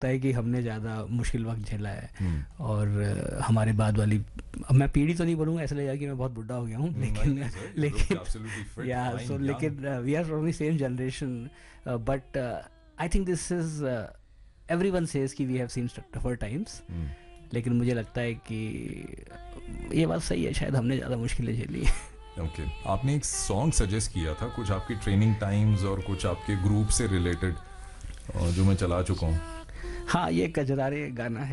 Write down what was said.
लगता है कि हमने ज़्यादा मुश्किल वक्त झेला है। और हमारे बाद वाली, अब मैं पीढ़ी तो नहीं बोलूँगा, ऐसा लगेगा कि मैं बहुत बुढ़ा हो गया हूँ, लेकिन या सो लेकिन we are from the same generation, but I think this is, everyone says कि we have seen tougher times, लेकिन मुझे लगता है कि ये बात सही है, शायद हमने ज़्यादा मुश्किलें झेली हैं। ओके, आपने एक सॉन्ग सजेस्ट किया था, कुछ आपकी ट्रेनिंग टाइम्स और कुछ आपके ग्रुप से रिलेटेड, जो मैं चला चुका हूँ। हाँ, ये कजरारे गाना है।